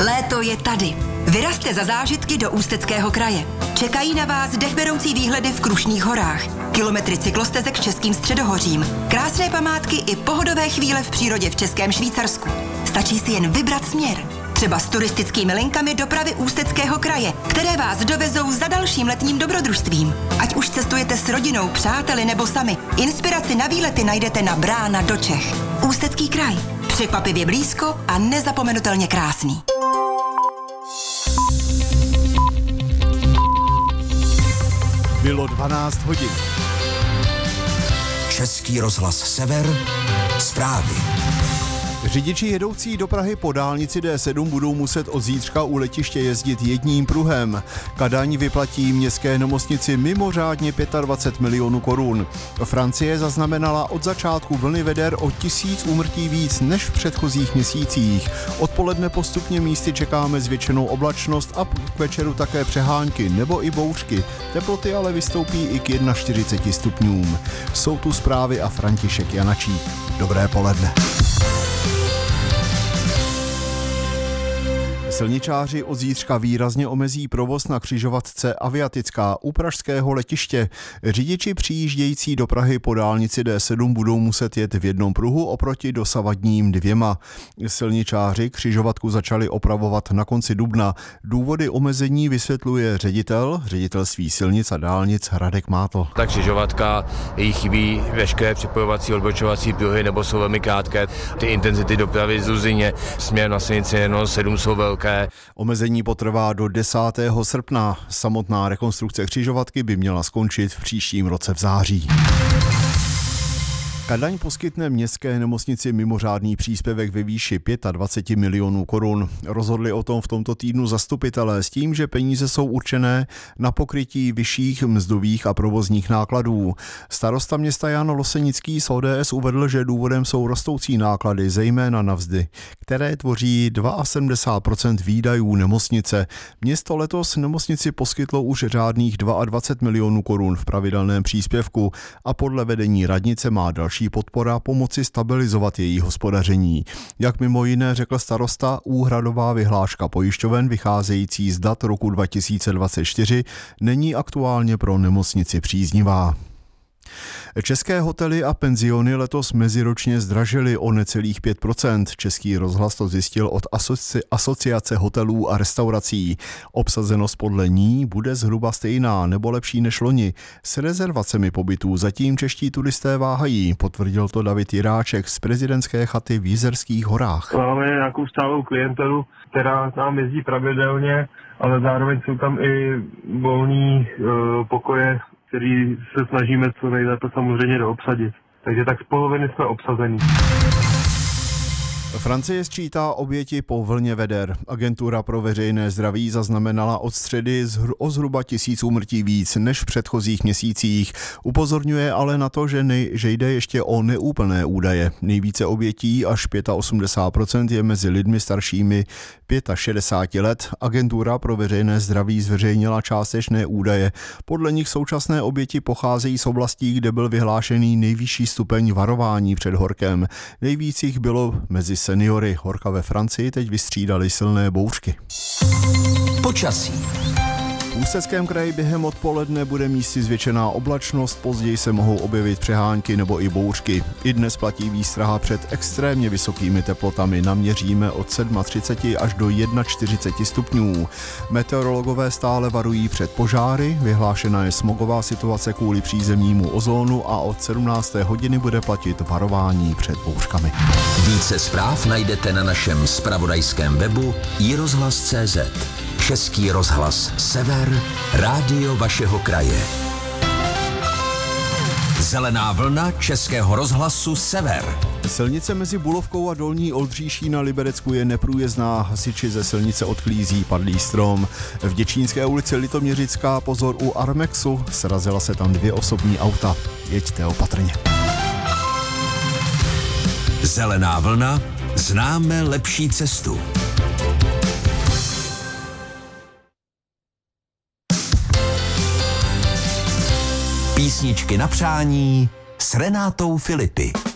Léto je tady. Vyrazte za zážitky do Ústeckého kraje. Čekají na vás dechberoucí výhledy v Krušných horách, kilometry cyklostezek českým středohořím, krásné památky i pohodové chvíle v přírodě v Českém Švýcarsku. Stačí si jen vybrat směr. Třeba s turistickými linkami dopravy Ústeckého kraje, které vás dovezou za dalším letním dobrodružstvím. Ať už cestujete s rodinou, přáteli nebo sami, inspiraci na výlety najdete na Brána do Čech. Ústecký kraj. Překvapivě blízko a nezapomenutelně krásný. Bylo 12 hodin. Český rozhlas Sever, zprávy. Řidiči jedoucí do Prahy po dálnici D7 budou muset od zítřka u letiště jezdit jedním pruhem. Kadaň vyplatí městské nemocnici mimořádně 25 milionů korun. Francie zaznamenala od začátku vlny veder o 1000 úmrtí víc než v předchozích měsících. Odpoledne postupně místy čekáme zvětšenou oblačnost a k večeru také přehánky nebo i bouřky. Teploty ale vystoupí i k 41 stupňům. Jsou tu zprávy a František Janačík. Dobré poledne. Silničáři od zítřka výrazně omezí provoz na křižovatce Aviatická u pražského letiště. Řidiči přijíždějící do Prahy po dálnici D7 budou muset jet v jednom pruhu oproti dosavadním dvěma. Silničáři křižovatku začali opravovat na konci dubna. Důvody omezení vysvětluje ředitel ředitelství silnic a dálnic Radek Mátl. Ta křižovatka, jí chybí veškeré připojovací odbočovací pruhy nebo jsou velmi krátké. Ty intenzity dopravy z Uzyně směrem na silnici N7 jsou velké. Omezení potrvá do 10. srpna. Samotná rekonstrukce křižovatky by měla skončit v příštím roce v září. Kadaň poskytne městské nemocnici mimořádný příspěvek ve výši 25 milionů korun. Rozhodli o tom v tomto týdnu zastupitelé s tím, že peníze jsou určené na pokrytí vyšších mzdových a provozních nákladů. Starosta města Jan Losenický z ODS uvedl, že důvodem jsou rostoucí náklady, zejména na mzdy, které tvoří 72% výdajů nemocnice. Město letos nemocnici poskytlo už řádných 22 milionů korun v pravidelném příspěvku a podle vedení radnice má další podpora pomoci stabilizovat její hospodaření. Jak mimo jiné řekl starosta, úhradová vyhláška pojišťoven vycházející z dat roku 2024 není aktuálně pro nemocnici příznivá. České hotely a penziony letos meziročně zdražily o necelých 5%. Český rozhlas to zjistil od asociace hotelů a restaurací. Obsazenost podle ní bude zhruba stejná nebo lepší než loni. S rezervacemi pobytů zatím čeští turisté váhají, potvrdil to David Jiráček z prezidentské chaty v Jizerských horách. Máme nějakou stálou klientelu, která nám jezdí pravidelně, ale zároveň jsou tam i volný pokoje, který se snažíme co nejlépe samozřejmě doobsadit. Takže tak z poloviny jsme obsazení. Francie sčítá oběti po vlně veder. Agentura pro veřejné zdraví zaznamenala od středy o zhruba 1000 úmrtí víc než v předchozích měsících. Upozorňuje ale na to, že jde ještě o neúplné údaje. Nejvíce obětí, až 85%, je mezi lidmi staršími 65 let. Agentura pro veřejné zdraví zveřejnila částečné údaje. Podle nich současné oběti pocházejí z oblastí, kde byl vyhlášený nejvyšší stupeň varování před horkem. Nejvíc jich bylo mezi seniory. Horka ve Francii teď vystřídaly silné bouřky. Počasí. V Ústeckém kraji během odpoledne bude místy zvětšená oblačnost, později se mohou objevit přehánky nebo i bouřky. I dnes platí výstraha před extrémně vysokými teplotami. Naměříme od 37 až do 41 stupňů. Meteorologové stále varují před požáry, vyhlášena je smogová situace kvůli přízemnímu ozónu a od 17. hodiny bude platit varování před bouřkami. Více zpráv najdete na našem zpravodajském webu iRozhlas.cz. Český rozhlas Sever, rádio vašeho kraje. Zelená vlna Českého rozhlasu Sever. Silnice mezi Bulovkou a Dolní Oldříší na Liberecku je neprůjezdná. Hasiči ze silnice odklízí padlý strom. V Děčínské ulici Litoměřická pozor u Armexu. Srazila se tam 2 osobní auta. Jeďte opatrně. Zelená vlna. Známe lepší cestu. Písničky na přání s Renátou Filipy.